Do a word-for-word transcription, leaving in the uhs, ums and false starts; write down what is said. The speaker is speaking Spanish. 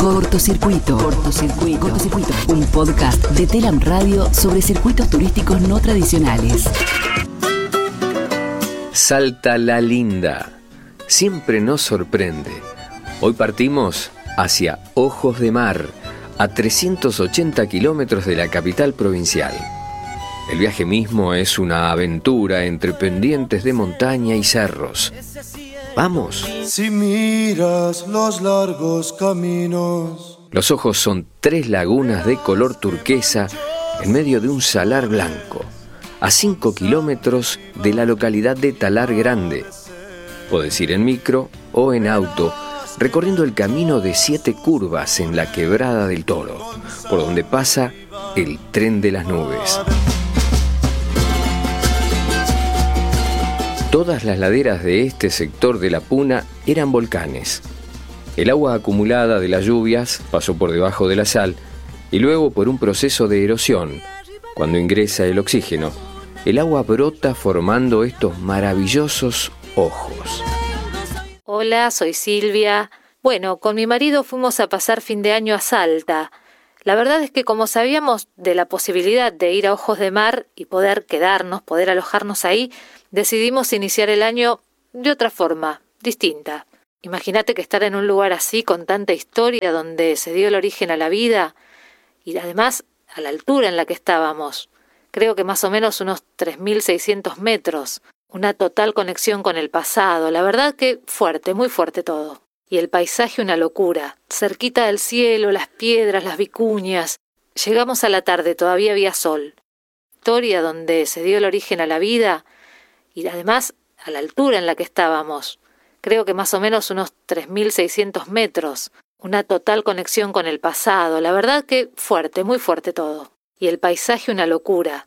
Cortocircuito. Cortocircuito. Cortocircuito. Un podcast de Telam Radio sobre circuitos turísticos no tradicionales. Salta la Linda. Siempre nos sorprende. Hoy partimos hacia Ojos de Mar, a trescientos ochenta kilómetros de la capital provincial. El viaje mismo es una aventura entre pendientes de montaña y cerros. ¡Vamos! Si miras los largos caminos. Los Ojos son tres lagunas de color turquesa en medio de un salar blanco, a cinco kilómetros de la localidad de Talar Grande. Podés ir en micro o en auto, recorriendo el camino de siete curvas en la Quebrada del Toro, por donde pasa el tren de las nubes. Todas las laderas de este sector de la Puna eran volcanes. El agua acumulada de las lluvias pasó por debajo de la sal y luego por un proceso de erosión. Cuando ingresa el oxígeno, el agua brota formando estos maravillosos ojos. Hola, soy Silvia. Bueno, con mi marido fuimos a pasar fin de año a Salta. La verdad es que como sabíamos de la posibilidad de ir a Ojos de Mar y poder quedarnos, poder alojarnos ahí, decidimos iniciar el año de otra forma, distinta. Imagínate que estar en un lugar así con tanta historia donde se dio el origen a la vida y además a la altura en la que estábamos. Creo que más o menos unos tres mil seiscientos metros. Una total conexión con el pasado. La verdad que fuerte, muy fuerte todo. Y el paisaje una locura. Cerquita del cielo, las piedras, las vicuñas. Llegamos a la tarde, todavía había sol. Historia donde se dio el origen a la vida y además a la altura en la que estábamos. Creo que más o menos unos tres mil seiscientos metros. Una total conexión con el pasado. La verdad que fuerte, muy fuerte todo. Y el paisaje una locura.